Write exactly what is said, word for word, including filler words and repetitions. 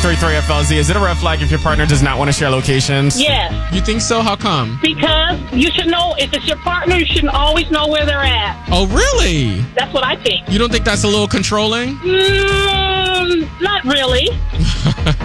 ninety-three point three F L Z. Is it a red flag if your partner does not want to share locations? Yes. You think so? How come? Because you should know, if it's your partner, you should always know where they're at. Oh, really? That's what I think. You don't think that's a little controlling? Mm, not really.